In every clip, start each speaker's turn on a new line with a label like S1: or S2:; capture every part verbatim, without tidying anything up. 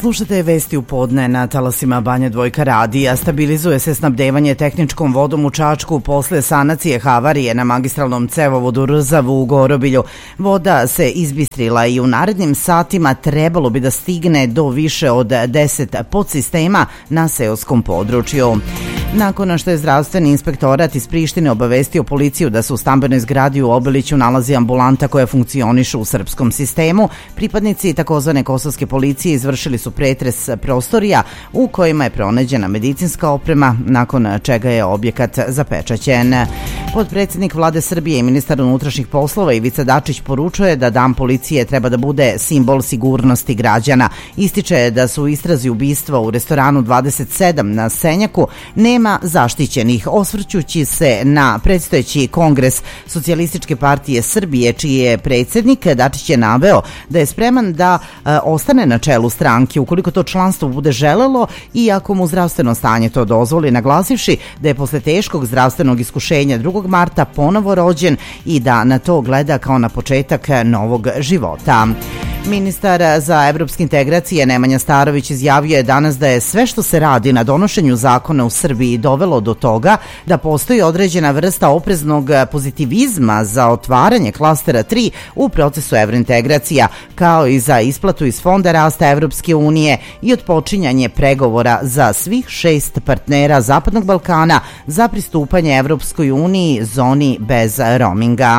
S1: Slušate vesti u podne na talasima Banja Dvojka radija. Stabilizuje se snabdevanje tehničkom vodom u Čačku posle sanacije havarije na magistralnom cevovodu Rzavu u Gorobilju. Voda se izbistrila i u narednim satima trebalo bi da stigne do više od deset podsistema na seoskom području. Nakon što je zdravstveni inspektorat iz Prištine obavestio policiju da se u stambenoj zgradi u Obiliću nalazi ambulanta koja funkcioniše u srpskom sistemu, pripadnici takozvane kosovske policije izvršili su pretres prostorija u kojima je pronađena medicinska oprema, nakon čega je objekat zapečaćen. Potpredsednik Vlade Srbije i ministar unutrašnjih poslova Ivica Dačić poručuje da Dan policije treba da bude simbol sigurnosti građana. Ističe da su u istrazi ubistva u restoranu dvadeset sedam na Senjaku nema zaštićenih, osvrćući se na predstojeći kongres Socijalističke partije Srbije, čiji je predsednik. Dačić je naveo da je spreman da e, ostane na čelu stranke ukoliko to članstvo bude želelo i ako mu zdravstveno stanje to dozvoli, naglasivši da je posle teškog zdravstvenog iskušenja drugog marta ponovo rođen i da na to gleda kao na početak novog života. Ministar za evropske integracije Nemanja Starović izjavio je danas da je sve što se radi na donošenju zakona u Srbiji dovelo do toga da postoji određena vrsta opreznog pozitivizma za otvaranje klastera tri u procesu evrointegracija, kao i za isplatu iz Fonda rasta Evropske unije i otpočinjanje pregovora za svih šest partnera Zapadnog Balkana za pristupanje Evropskoj uniji zoni bez roaminga.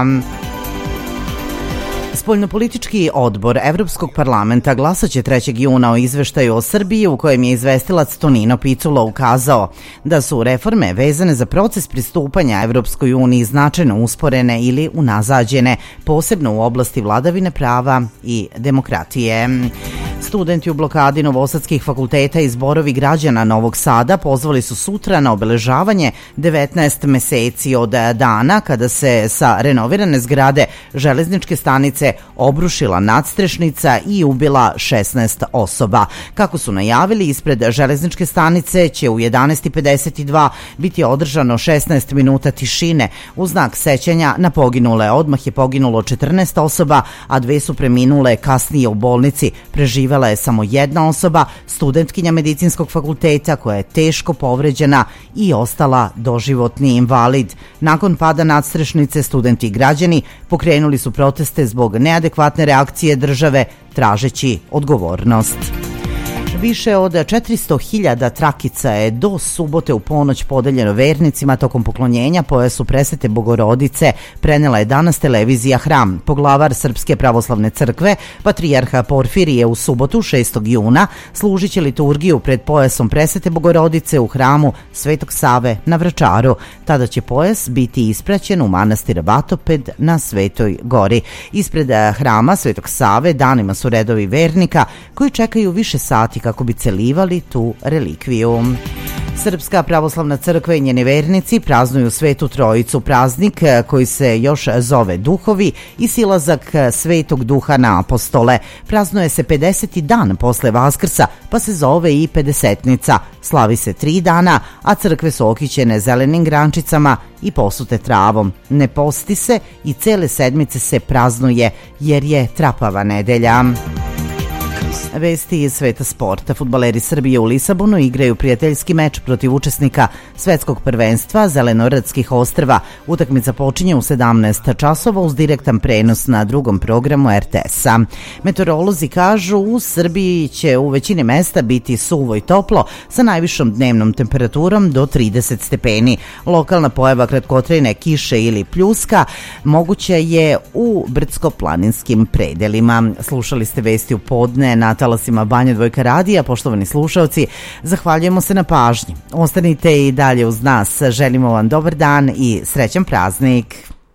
S1: Spoljnopolitički odbor Evropskog parlamenta glasaće trećeg juna o izveštaju o Srbiji u kojem je izvestilac Tonino Picula ukazao da su reforme vezane za proces pristupanja Evropskoj uniji značajno usporene ili unazađene, posebno u oblasti vladavine prava i demokratije. Studenti u blokadi novosadskih fakulteta i zborovi građana Novog Sada pozvali su sutra na obeležavanje devetnaest meseci od dana kada se sa renovirane zgrade železničke stanice obrušila nadstrešnica i ubila šesnaest osoba. Kako su najavili, ispred železničke stanice će u jedanaest pedeset dva biti održano šesnaest minuta tišine u znak sećanja na poginule. Odmah je poginulo četrnaest osoba, a dve su preminule kasnije u bolnici. Preživela je samo jedna osoba, studentkinja medicinskog fakulteta koja je teško povređena i ostala doživotni invalid. Nakon pada nadstrešnice, studenti i građani pokrenuli su proteste zbog neadekvatne reakcije države, tražeći odgovornost. Više od četiristo hiljada trakica je do subote u ponoć podeljeno vernicima tokom poklonjenja pojasu Presvete Bogorodice, prenela je danas televizija Hram. Poglavar Srpske pravoslavne crkve, patrijarha Porfirije, u subotu šestog juna služiće liturgiju pred pojasom Presvete Bogorodice u hramu Svetog Save na Vračaru. Tada će pojas biti ispraćen u manastir Vatoped na Svetoj Gori. Ispred hrama Svetog Save danima su redovi vernika koji čekaju više sati kako bi celivali tu relikviju. Srpska pravoslavna crkva i njeni vernici praznuju Svetu Trojicu, praznik koji se još zove Duhovi i silazak Svetog Duha na apostole. Praznuje se pedeseti dan posle Vaskrsa, pa se zove i Pedesetnica. Slavi se tri dana, a crkve su okićene zelenim grančicama i posute travom. Ne posti se i cele sedmice se praznuje jer je trapava nedelja. Vesti iz sveta sporta. Fudbaleri Srbije u Lisabonu igraju prijateljski meč protiv učesnika svetskog prvenstva Zelenoradskih ostrva. Utakmica počinje u sedamnaest časova uz direktan prenos na drugom programu er te es-a. Meteorolozi kažu u Srbiji će u većini mesta biti suvo i toplo sa najvišom dnevnom temperaturom do trideset stepeni. Lokalna pojava kratkotrajne kiše ili pljuska moguća je u brdsko-planinskim predelima. Slušali ste vesti u podne na talasima Banja Dvojka radija. Poštovani slušaoci, zahvaljujemo se na pažnji. Ostanite i dalje uz nas. Želimo vam dobar dan i srećan praznik.